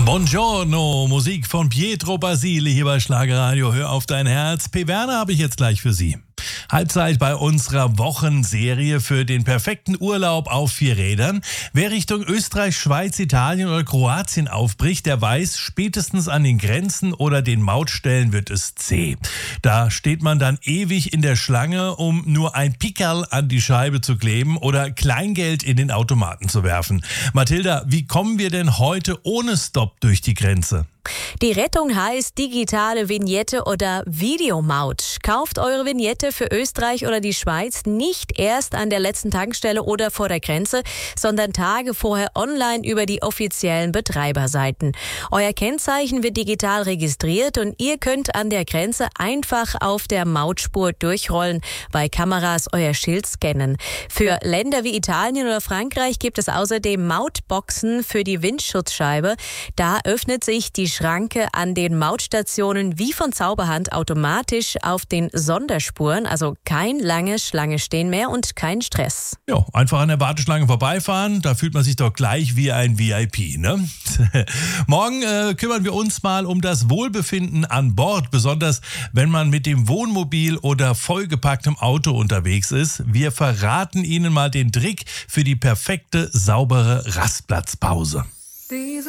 Buongiorno, Musik von Pietro Basile hier bei Schlagerradio. Hör auf dein Herz. P. Werner habe ich jetzt gleich für Sie. Halbzeit bei unserer Wochenserie für den perfekten Urlaub auf 4 Rädern. Wer Richtung Österreich, Schweiz, Italien oder Kroatien aufbricht, der weiß, spätestens an den Grenzen oder den Mautstellen wird es zäh. Da steht man dann ewig in der Schlange, um nur ein Pickerl an die Scheibe zu kleben oder Kleingeld in den Automaten zu werfen. Mathilda, wie kommen wir denn heute ohne Stopp durch die Grenze? Die Rettung heißt digitale Vignette oder Videomaut. Kauft eure Vignette für Österreich oder die Schweiz nicht erst an der letzten Tankstelle oder vor der Grenze, sondern Tage vorher online über die offiziellen Betreiberseiten. Euer Kennzeichen wird digital registriert und ihr könnt an der Grenze einfach auf der Mautspur durchrollen, bei Kameras euer Schild scannen. Für Länder wie Italien oder Frankreich gibt es außerdem Mautboxen für die Windschutzscheibe. Da öffnet sich die Schranke an den Mautstationen wie von Zauberhand automatisch auf den Sonderspuren, also kein langes Schlange stehen mehr und kein Stress. Ja, einfach an der Warteschlange vorbeifahren, da fühlt man sich doch gleich wie ein VIP, ne? Morgen kümmern wir uns mal um das Wohlbefinden an Bord, besonders wenn man mit dem Wohnmobil oder vollgepacktem Auto unterwegs ist. Wir verraten Ihnen mal den Trick für die perfekte, saubere Rastplatzpause.